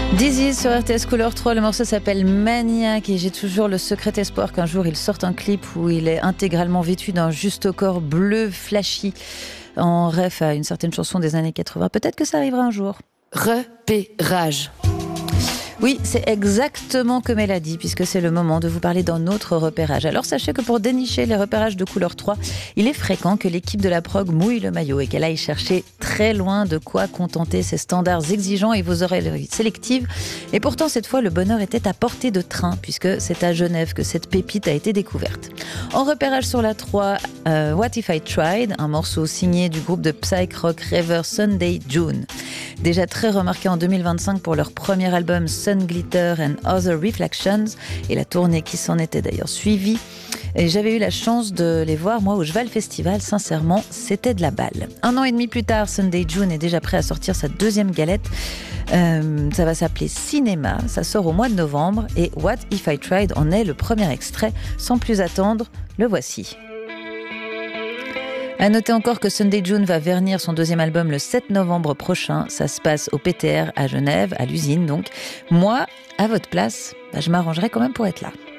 Dizzy sur RTS Couleur 3, le morceau s'appelle Maniac et j'ai toujours le secret espoir qu'un jour il sorte un clip où il est intégralement vêtu d'un juste au corps bleu flashy en ref à une certaine chanson des années 80. Peut-être que ça arrivera un jour. Repérage. Oui, c'est exactement comme elle a dit, puisque c'est le moment de vous parler d'un autre repérage. Alors sachez que pour dénicher les repérages de Couleur 3, il est fréquent que l'équipe de la prog mouille le maillot et qu'elle aille chercher très loin de quoi contenter ses standards exigeants et vos oreilles sélectives. Et pourtant, cette fois, le bonheur était à portée de train, puisque c'est à Genève que cette pépite a été découverte. En repérage sur la 3, What If I Tried, un morceau signé du groupe de psych rock rêveur Sunday June. Déjà très remarqué en 2025 pour leur premier album Sun Glitter and Other Reflections et la tournée qui s'en était d'ailleurs suivie. Et j'avais eu la chance de les voir, moi, au Jval Festival. Sincèrement, c'était de la balle. 1 an et demi plus tard, Sunday June est déjà prêt à sortir sa deuxième galette. Ça va s'appeler Cinéma. Ça sort au mois de novembre. Et What If I Tried en est le premier extrait. Sans plus attendre, le voici. À noter encore que Sunday June va vernir son deuxième album le 7 novembre prochain. Ça se passe au PTR à Genève, à l'usine donc. Moi, à votre place, je m'arrangerai quand même pour être là.